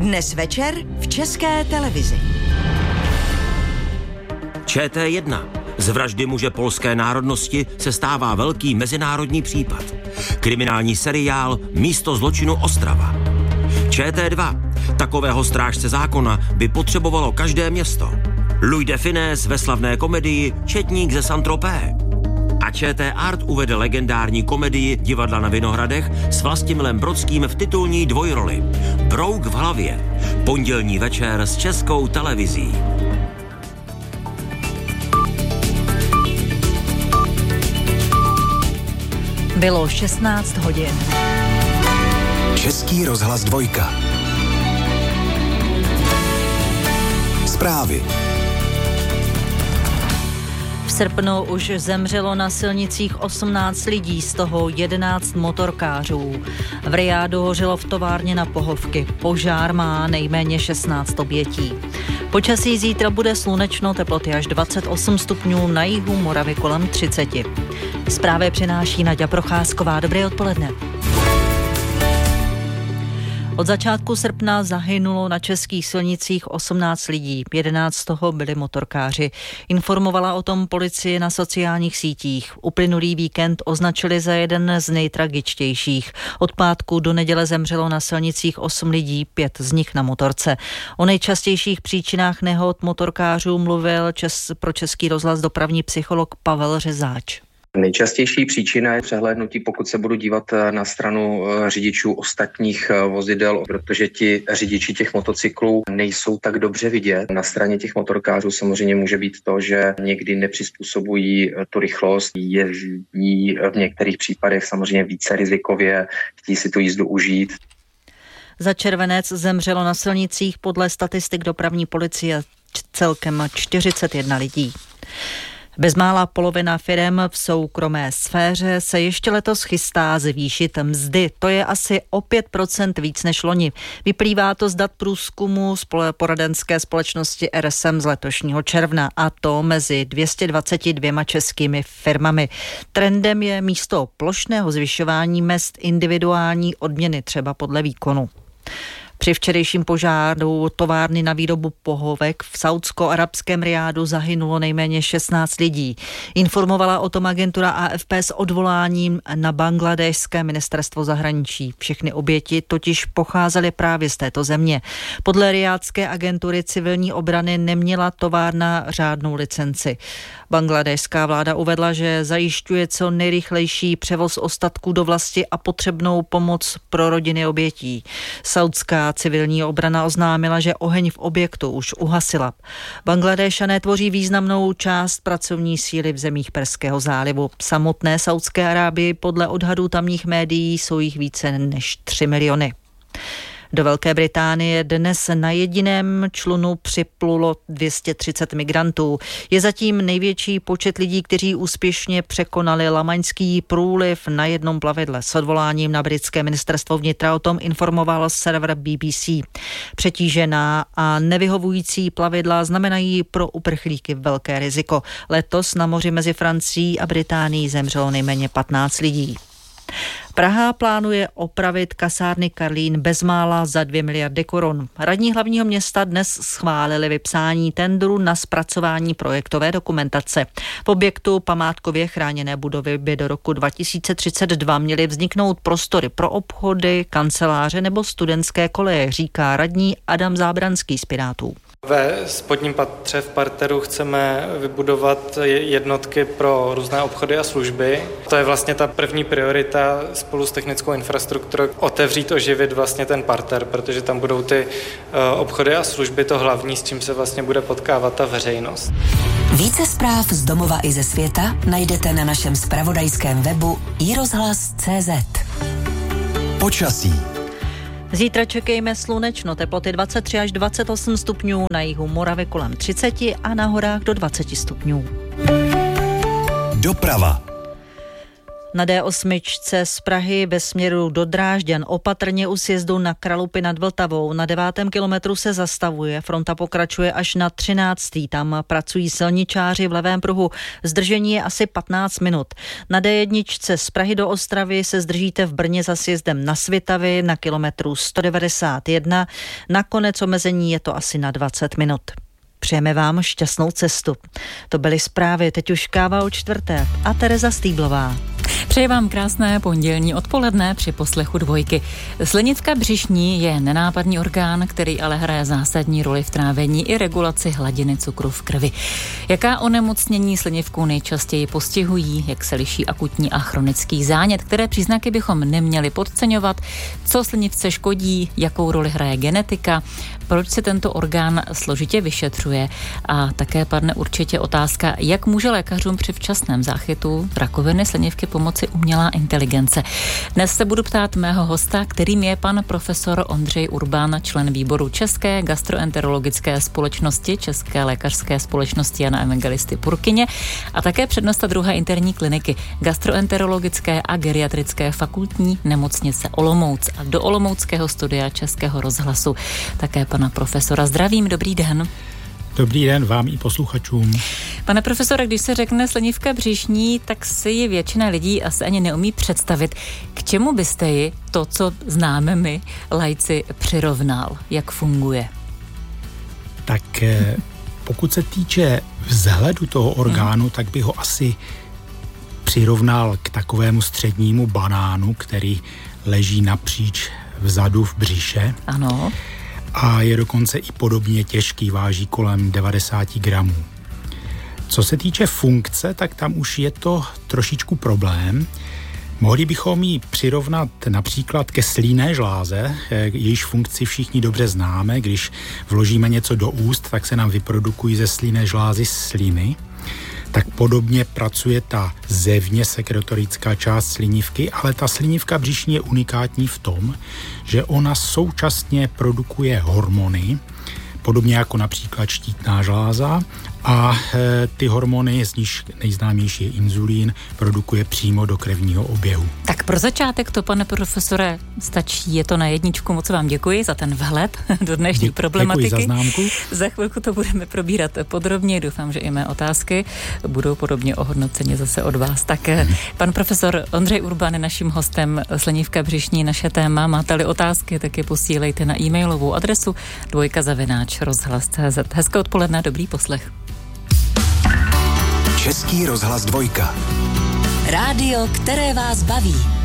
Dnes večer v České televizi. ČT1. Z vraždy muže polské národnosti se stává velký mezinárodní případ. Kriminální seriál Místo zločinu Ostrava. ČT2. Takového strážce zákona by potřebovalo každé město. Louis de Funès ve slavné komedii Četník ze Saint-Tropez. A ČT Art uvede legendární komedii Divadla na Vinohradech s Vlastimilem Brodským v titulní dvojroli. Brouk v hlavě. Pondělní večer s Českou televizí. Bylo 16 hodin. Český rozhlas 2. Zprávy. V srpnu už zemřelo na silnicích 18 lidí, z toho 11 motorkářů. V Rijádu hořelo v továrně na pohovky. Požár má nejméně 16 obětí. Počasí zítra bude slunečno, teploty až 28 stupňů, na jihu Moravy kolem 30. Zprávy přináší Naďa Procházková. Dobré odpoledne. Od začátku srpna zahynulo na českých silnicích 18 lidí, 11 z toho byli motorkáři. Informovala o tom policie na sociálních sítích. Uplynulý víkend označili za jeden z nejtragičtějších. Od pátku do neděle zemřelo na silnicích 8 lidí, 5 z nich na motorce. O nejčastějších příčinách nehod motorkářů mluvil pro Český rozhlas dopravní psycholog Pavel Řezáč. Nejčastější příčina je přehlédnutí, pokud se budu dívat na stranu řidičů ostatních vozidel, protože ti řidiči těch motocyklů nejsou tak dobře vidět. Na straně těch motorkářů samozřejmě může být to, že někdy nepřizpůsobují tu rychlost, jezdí v některých případech samozřejmě více rizikově, chtějí si tu jízdu užít. Za červenec zemřelo na silnicích podle statistik dopravní policie celkem 41 lidí. Bezmála polovina firem v soukromé sféře se ještě letos chystá zvýšit mzdy. To je asi o 5% víc než loni. Vyplývá to z dat průzkumu poradenské společnosti RSM z letošního června, a to mezi 222 českými firmami. Trendem je místo plošného zvyšování mezd individuální odměny, třeba podle výkonu. Při včerejším požáru továrny na výrobu pohovek v saúdsko-arabském Rijádu zahynulo nejméně 16 lidí. Informovala o tom agentura AFP s odvoláním na bangladéšské ministerstvo zahraničí. Všechny oběti totiž pocházely právě z této země. Podle rijádské agentury civilní obrany neměla továrna řádnou licenci. Bangladéšská vláda uvedla, že zajišťuje co nejrychlejší převoz ostatků do vlasti a potřebnou pomoc pro rodiny obětí. Saúdská civilní obrana oznámila, že oheň v objektu už uhasila. Bangladéšané tvoří významnou část pracovní síly v zemích Perského zálivu. Samotné Saúdské Arábii podle odhadů tamních médií jsou jich více než 3 miliony. Do Velké Británie dnes na jediném člunu připlulo 230 migrantů. Je zatím největší počet lidí, kteří úspěšně překonali Lamaňský průliv na jednom plavidle. S odvoláním na britské ministerstvo vnitra o tom informoval server BBC. Přetížená a nevyhovující plavidla znamenají pro uprchlíky velké riziko. Letos na moři mezi Francií a Británií zemřelo nejméně 15 lidí. Praha plánuje opravit kasárny Karlín bezmála za 2 miliardy korun. Radní hlavního města dnes schválili vypsání tendru na zpracování projektové dokumentace. V objektu památkově chráněné budovy by do roku 2032 měly vzniknout prostory pro obchody, kanceláře nebo studentské koleje, říká radní Adam Zábranský z Pirátů. Ve spodním patře v parteru chceme vybudovat jednotky pro různé obchody a služby. To je vlastně ta první priorita spolu s technickou infrastrukturou, otevřít, oživit vlastně ten parter, protože tam budou ty obchody a služby to hlavní, s čím se vlastně bude potkávat ta veřejnost. Více zpráv z domova i ze světa najdete na našem zpravodajském webu iRozhlas.cz. Počasí. Zítra čekejme slunečno, teploty 23 až 28 stupňů, na jihu Moravy kolem 30 a na horách do 20 stupňů. Doprava. Na D8 z Prahy ve směru do Drážďan opatrně u sjezdu na Kralupy nad Vltavou. Na 9. kilometru se zastavuje. Fronta pokračuje až na 13. Tam pracují silničáři v levém pruhu. Zdržení je asi 15 minut. Na D1 z Prahy do Ostravy se zdržíte v Brně za sjezdem na Svitavy na kilometru 191. Nakonec omezení je to asi na 20 minut. Přejeme vám šťastnou cestu. To byly zprávy, teď už káva o 4. a Tereza Stýblová. Přeji vám krásné pondělní odpoledne při poslechu Dvojky. Slinivka břišní je nenápadný orgán, který ale hraje zásadní roli v trávení i regulaci hladiny cukru v krvi. Jaká onemocnění slinivku nejčastěji postihují, jak se liší akutní a chronický zánět, které příznaky bychom neměli podceňovat, co slinivce škodí, jakou roli hraje genetika, proč se tento orgán složitě vyšetřuje a také padne určitě otázka, jak může lékařům při včasném záchytu rakoviny slinivky pomoci umělá inteligence. Dnes se budu ptát mého hosta, kterým je pan profesor Ondřej Urbán, člen výboru České gastroenterologické společnosti, České lékařské společnosti Jana Evangelisty Purkyně a také přednosta 2. interní kliniky gastroenterologické a geriatrické fakultní nemocnice Olomouc a do olomouckého studia Českého rozhlasu také pana profesora. Zdravím, dobrý den. Dobrý den vám i posluchačům. Pane profesore, když se řekne slinivka břišní, tak si ji většina lidí asi ani neumí představit. K čemu byste ji, to, co známe my, laici, přirovnal? Jak funguje? Tak pokud se týče vzhledu toho orgánu, tak bych ho asi přirovnal k takovému střednímu banánu, který leží napříč vzadu v břiše. Ano. A je dokonce i podobně těžký, váží kolem 90 gramů. Co se týče funkce, tak tam už je to trošičku problém. Mohli bychom ji přirovnat například ke slínné žláze, jejíž funkci všichni dobře známe. Když vložíme něco do úst, tak se nám vyprodukují ze slínné žlázy sliny. Tak podobně pracuje ta zevně sekretorická část slinivky, ale ta slinivka břišní je unikátní v tom, že ona současně produkuje hormony, podobně jako například štítná žláza, a ty hormony, z níž nejznámější je inzulín, produkuje přímo do krevního oběhu. Tak pro začátek to, pane profesore, stačí, je to na jedničku. Moc vám děkuji za ten vhled do dnešní problematiky. Děkuji za známku. Za chvilku to budeme probírat podrobně. Doufám, že i mé otázky budou podobně ohodnoceny zase od vás. Tak pan profesor Ondřej Urbán je naším hostem. Slinivka břišní, naše téma. Máte-li otázky, tak je posílejte na e-mailovou adresu dvojka@rozhlas.cz. Hezké odpoledne, dobrý poslech. Český rozhlas 2. Rádio, které vás baví.